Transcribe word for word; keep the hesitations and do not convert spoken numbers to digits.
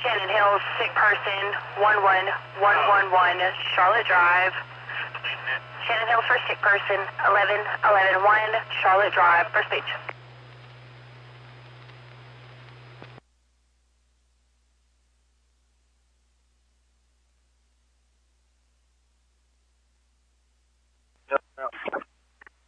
Shannon Hills, sick person, one one one one one, Charlotte Drive. Shannon Hills for sick person, eleven eleven one, Charlotte Drive, first page.